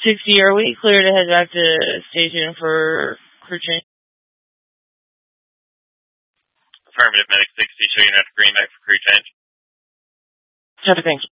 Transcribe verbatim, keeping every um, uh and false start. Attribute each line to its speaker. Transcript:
Speaker 1: sixty, are we clear to head back to station for crew change?
Speaker 2: Affirmative, Medic sixty, show you have to green back for crew change.
Speaker 1: Copy, thanks.